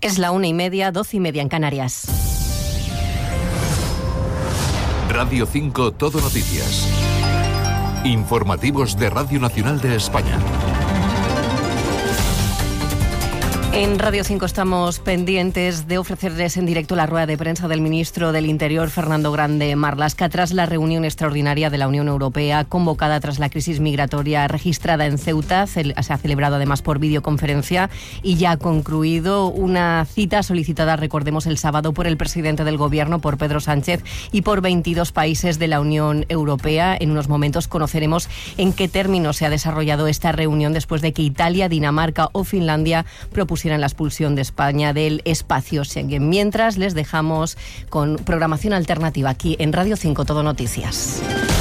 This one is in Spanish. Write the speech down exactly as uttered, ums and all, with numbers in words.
Es la una y media, doce y media en Canarias. Radio cinco Todo Noticias. Informativos de Radio Nacional de España. En Radio cinco estamos pendientes de ofrecerles en directo la rueda de prensa del ministro del Interior, Fernando Grande Marlaska, tras la reunión extraordinaria de la Unión Europea convocada tras la crisis migratoria registrada en Ceuta. Se ha celebrado además por videoconferencia y ya ha concluido una cita solicitada, recordemos, el sábado por el presidente del Gobierno, por Pedro Sánchez, y por veintidós países de la Unión Europea. En unos momentos conoceremos en qué términos se ha desarrollado esta reunión después de que Italia, Dinamarca o Finlandia propusieran la expulsión de España del espacio Schengen. Mientras, les dejamos con programación alternativa aquí en Radio cinco Todo Noticias.